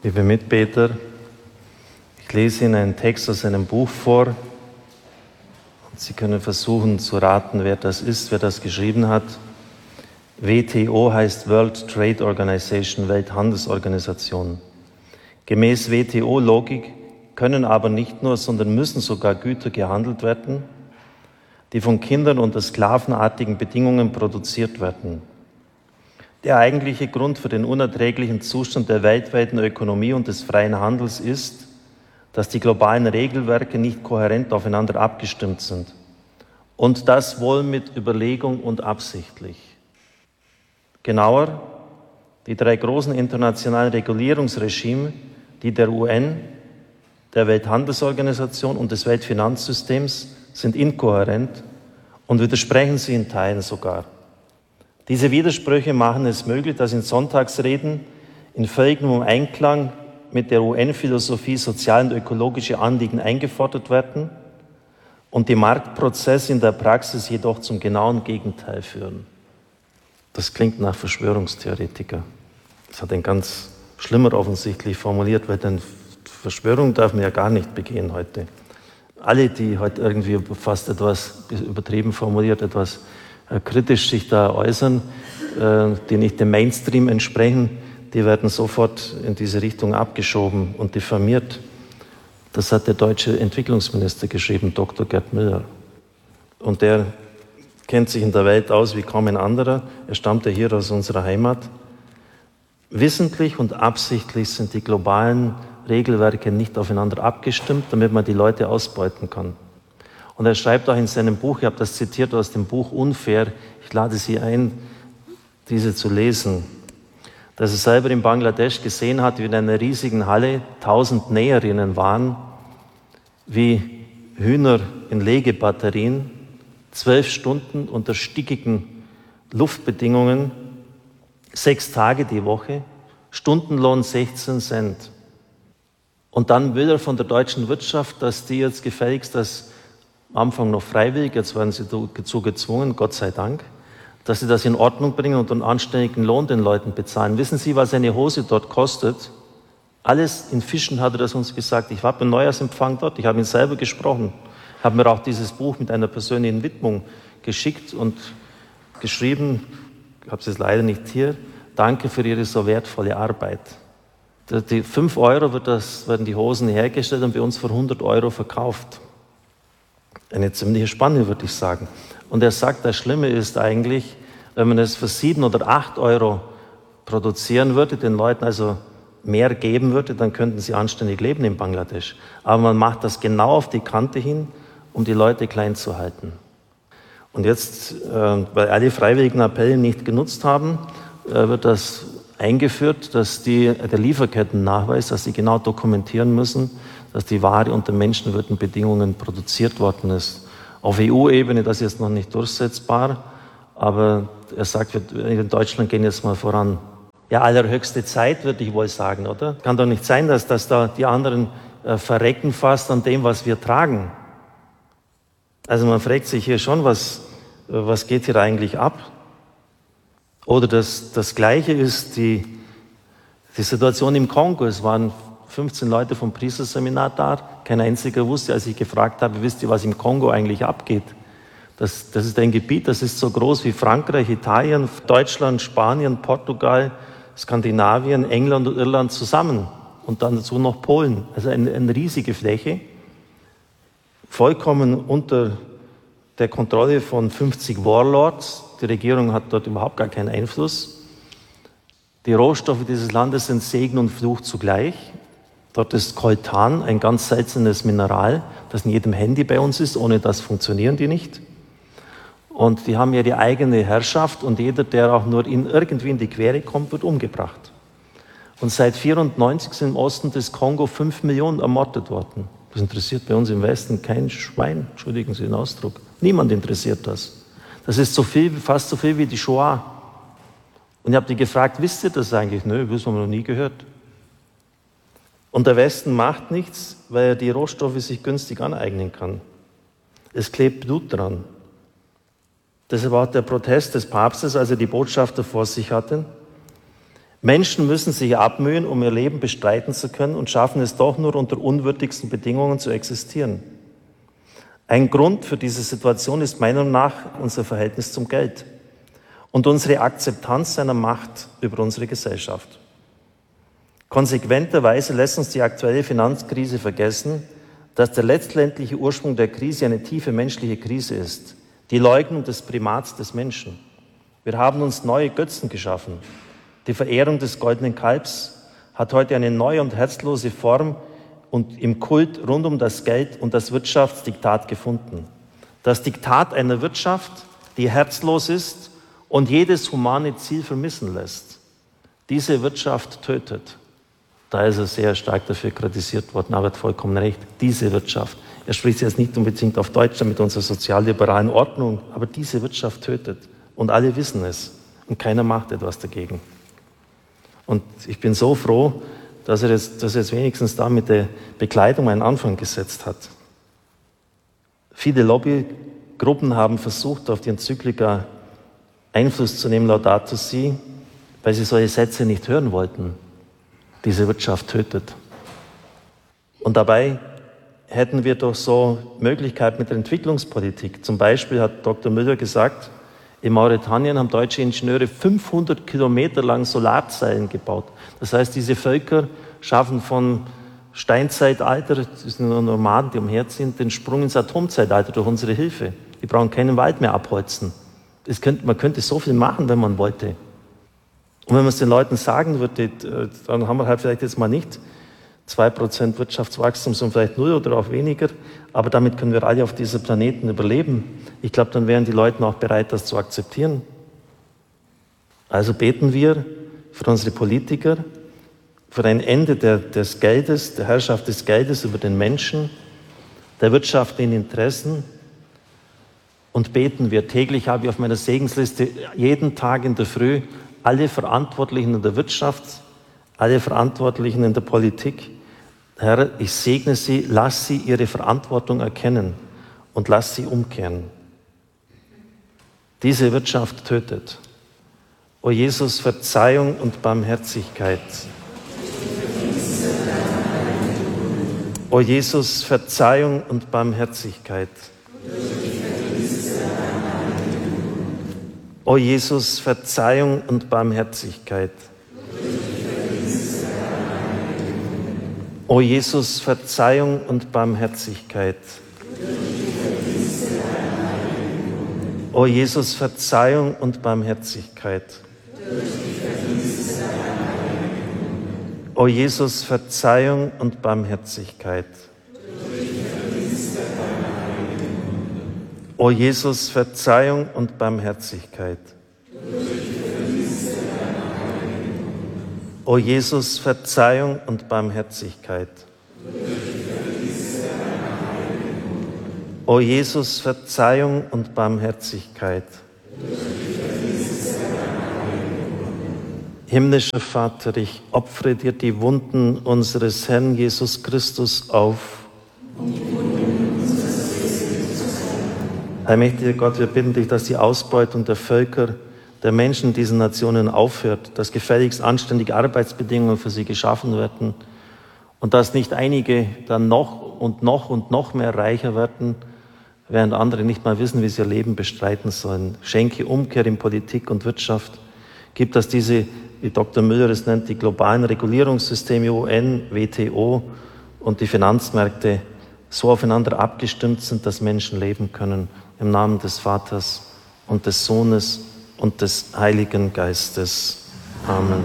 Liebe Mitbeter, ich lese Ihnen einen Text aus einem Buch vor und Sie können versuchen zu raten, wer das ist, wer das geschrieben hat. WTO heißt World Trade Organization, Welthandelsorganisation. Gemäß WTO-Logik können aber nicht nur, sondern müssen sogar Güter gehandelt werden, die von Kindern unter sklavenartigen Bedingungen produziert werden. Der eigentliche Grund für den unerträglichen Zustand der weltweiten Ökonomie und des freien Handels ist, dass die globalen Regelwerke nicht kohärent aufeinander abgestimmt sind. Und das wohl mit Überlegung und absichtlich. Genauer, die drei großen internationalen Regulierungsregime, die der UN, der Welthandelsorganisation und des Weltfinanzsystems, sind inkohärent und widersprechen sie in Teilen sogar. Diese Widersprüche machen es möglich, dass in Sonntagsreden in völligem Einklang mit der UN-Philosophie soziale und ökologische Anliegen eingefordert werden und die Marktprozesse in der Praxis jedoch zum genauen Gegenteil führen. Das klingt nach Verschwörungstheoretiker. Das hat ein ganz Schlimmer offensichtlich formuliert, weil dann Verschwörung darf man ja gar nicht begehen heute. Alle, die heute irgendwie fast etwas übertrieben formuliert, etwas kritisch sich da äußern, die nicht dem Mainstream entsprechen, die werden sofort in diese Richtung abgeschoben und diffamiert. Das hat der deutsche Entwicklungsminister geschrieben, Dr. Gerd Müller. Und der kennt sich in der Welt aus wie kaum ein anderer. Er stammt ja hier aus unserer Heimat. Wissentlich und absichtlich sind die globalen Regelwerke nicht aufeinander abgestimmt, damit man die Leute ausbeuten kann. Und er schreibt auch in seinem Buch, ich habe das zitiert aus dem Buch Unfair, ich lade Sie ein, diese zu lesen, dass er selber in Bangladesch gesehen hat, wie in einer riesigen Halle 1000 Näherinnen waren, wie Hühner in Legebatterien, 12 Stunden unter stickigen Luftbedingungen, 6 Tage die Woche, Stundenlohn 16 Cent. Und dann will er von der deutschen Wirtschaft, dass die jetzt gefälligst das am Anfang noch freiwillig, jetzt werden sie dazu gezwungen, Gott sei Dank, dass sie das in Ordnung bringen und einen anständigen Lohn den Leuten bezahlen. Wissen Sie, was eine Hose dort kostet? Alles in Fischen hat er das uns gesagt. Ich war beim Neujahrsempfang dort, ich habe ihn selber gesprochen, habe mir auch dieses Buch mit einer persönlichen Widmung geschickt und geschrieben, ich habe es jetzt leider nicht hier, danke für Ihre so wertvolle Arbeit. Die 5 Euro werden die Hosen hergestellt und bei uns für 100 Euro verkauft. Eine ziemliche Spanne, würde ich sagen. Und er sagt, das Schlimme ist eigentlich, wenn man es für 7 oder 8 Euro produzieren würde, den Leuten also mehr geben würde, dann könnten sie anständig leben in Bangladesch. Aber man macht das genau auf die Kante hin, um die Leute klein zu halten. Und jetzt, weil alle freiwilligen Appelle nicht genutzt haben, wird das eingeführt, dass der Lieferkettennachweis, dass sie genau dokumentieren müssen, dass die Ware unter menschenwürdigen Bedingungen produziert worden ist. Auf EU-Ebene das ist jetzt noch nicht durchsetzbar, aber er sagt, in Deutschland gehen jetzt mal voran. Ja, allerhöchste Zeit, würde ich wohl sagen, oder? Kann doch nicht sein, dass da die anderen verrecken fast an dem, was wir tragen. Also man fragt sich hier schon, was geht hier eigentlich ab? Oder das Gleiche ist die Situation im Kongo. Es waren 15 Leute vom Priesterseminar da. Kein einziger wusste, als ich gefragt habe, wisst ihr, was im Kongo eigentlich abgeht? Das ist ein Gebiet, das ist so groß wie Frankreich, Italien, Deutschland, Spanien, Portugal, Skandinavien, England und Irland zusammen. Und dann dazu noch Polen. Also eine riesige Fläche. Vollkommen unter der Kontrolle von 50 Warlords. Die Regierung hat dort überhaupt gar keinen Einfluss. Die Rohstoffe dieses Landes sind Segen und Fluch zugleich. Dort ist Coltan, ein ganz seltenes Mineral, das in jedem Handy bei uns ist. Ohne das funktionieren die nicht. Und die haben ihre eigene Herrschaft und jeder, der auch nur irgendwie in die Quere kommt, wird umgebracht. Und seit 1994 sind im Osten des Kongo 5 Millionen ermordet worden. Das interessiert bei uns im Westen kein Schwein, entschuldigen Sie den Ausdruck. Niemand interessiert das. Das ist fast so viel wie die Shoah. Und ich habe die gefragt, wisst ihr das eigentlich? Nö, das haben wir noch nie gehört. Und der Westen macht nichts, weil er die Rohstoffe sich günstig aneignen kann. Es klebt Blut dran. Deshalb auch der Protest des Papstes, als er die Botschafter vor sich hatte. Menschen müssen sich abmühen, um ihr Leben bestreiten zu können und schaffen es doch nur unter unwürdigsten Bedingungen zu existieren. Ein Grund für diese Situation ist meiner Meinung nach unser Verhältnis zum Geld und unsere Akzeptanz seiner Macht über unsere Gesellschaft. Konsequenterweise lässt uns die aktuelle Finanzkrise vergessen, dass der letztendliche Ursprung der Krise eine tiefe menschliche Krise ist, die Leugnung des Primats des Menschen. Wir haben uns neue Götzen geschaffen. Die Verehrung des goldenen Kalbs hat heute eine neue und herzlose Form und im Kult rund um das Geld und das Wirtschaftsdiktat gefunden. Das Diktat einer Wirtschaft, die herzlos ist und jedes humane Ziel vermissen lässt. Diese Wirtschaft tötet. Da ist er sehr stark dafür kritisiert worden, aber er hat vollkommen recht. Diese Wirtschaft. Er spricht jetzt nicht unbedingt auf Deutschland mit unserer sozialliberalen Ordnung, aber diese Wirtschaft tötet. Und alle wissen es. Und keiner macht etwas dagegen. Und ich bin so froh, dass er jetzt wenigstens da mit der Bekleidung einen Anfang gesetzt hat. Viele Lobbygruppen haben versucht, auf die Enzyklika Einfluss zu nehmen, Laudato Si, weil sie solche Sätze nicht hören wollten. Diese Wirtschaft tötet. Und dabei hätten wir doch so Möglichkeiten mit der Entwicklungspolitik. Zum Beispiel hat Dr. Müller gesagt, in Mauretanien haben deutsche Ingenieure 500 Kilometer lang Solarzellen gebaut. Das heißt, diese Völker schaffen von Steinzeitalter, das sind nur Nomaden, die umherziehen, den Sprung ins Atomzeitalter durch unsere Hilfe. Die brauchen keinen Wald mehr abholzen. Man könnte so viel machen, wenn man wollte. Und wenn man es den Leuten sagen würde, dann haben wir halt vielleicht jetzt mal nicht 2% Wirtschaftswachstum, sondern vielleicht 0 oder auch weniger. Aber damit können wir alle auf diesem Planeten überleben. Ich glaube, dann wären die Leute auch bereit, das zu akzeptieren. Also beten wir für unsere Politiker, für ein Ende des Geldes, der Herrschaft des Geldes über den Menschen, der wirtschaftlichen Interessen. Und beten wir täglich, habe ich auf meiner Segensliste jeden Tag in der Früh alle Verantwortlichen in der Wirtschaft, alle Verantwortlichen in der Politik. Herr, ich segne sie, lass sie ihre Verantwortung erkennen und lass sie umkehren. Diese Wirtschaft tötet. O Jesus, Verzeihung und Barmherzigkeit. O Jesus, Verzeihung und Barmherzigkeit. O Jesus, Verzeihung und Barmherzigkeit. O Jesus, Verzeihung und Barmherzigkeit. O Jesus, Verzeihung und Barmherzigkeit. O Jesus, Verzeihung und Barmherzigkeit. O Jesus, Verzeihung und Barmherzigkeit. O Jesus, Verzeihung und Barmherzigkeit. O Jesus, Verzeihung und Barmherzigkeit. Himmlischer Vater, ich opfere dir die Wunden unseres Herrn Jesus Christus auf. Allmächtiger Gott, wir bitten dich, dass die Ausbeutung der Völker, der Menschen in diesen Nationen aufhört, dass gefälligst anständige Arbeitsbedingungen für sie geschaffen werden und dass nicht einige dann noch mehr reicher werden, während andere nicht mal wissen, wie sie ihr Leben bestreiten sollen. Schenke Umkehr in Politik und Wirtschaft. Gib, dass diese, wie Dr. Müller es nennt, die globalen Regulierungssysteme UN, WTO und die Finanzmärkte so aufeinander abgestimmt sind, dass Menschen leben können. Im Namen des Vaters und des Sohnes und des Heiligen Geistes. Amen.